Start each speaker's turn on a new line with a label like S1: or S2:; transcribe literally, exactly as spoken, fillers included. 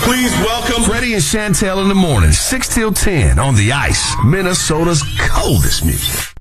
S1: Please welcome
S2: Freddie and Chantel in the morning, six till ten on the Ice, Minnesota's coldest music.